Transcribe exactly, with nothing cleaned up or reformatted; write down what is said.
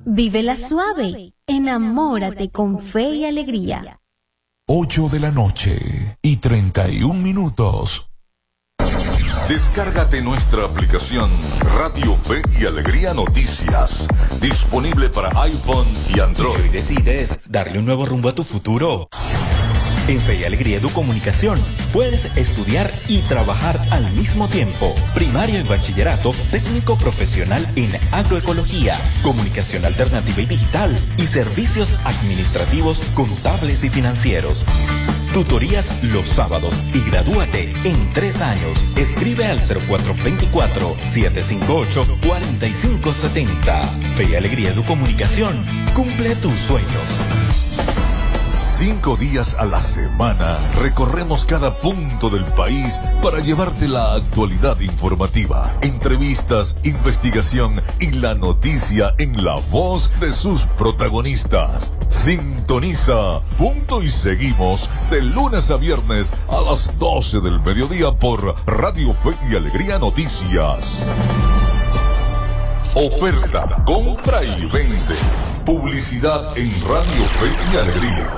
Vívela suave. Enamórate con fe y alegría. ocho de la noche y treinta y un minutos. Descárgate nuestra aplicación Radio Fe y Alegría Noticias, disponible para iPhone y Android. Y si hoy decides darle un nuevo rumbo a tu futuro, en Fe y Alegría Educomunicación puedes estudiar y trabajar al mismo tiempo. Primario y bachillerato, técnico profesional en agroecología, comunicación alternativa y digital y servicios administrativos, contables y financieros. Tutorías los sábados y gradúate en tres años. Escribe al cero cuatro dos cuatro, siete cinco ocho, cuatro cinco siete cero. Fe y Alegría Educomunicación. Cumple tus sueños. Cinco días a la semana recorremos cada punto del país para llevarte la actualidad informativa, entrevistas, investigación y la noticia en la voz de sus protagonistas. Sintoniza Punto y Seguimos de lunes a viernes a las doce del mediodía por Radio Fe y Alegría Noticias. Oferta, compra y vende. Publicidad en Radio Fe y Alegría.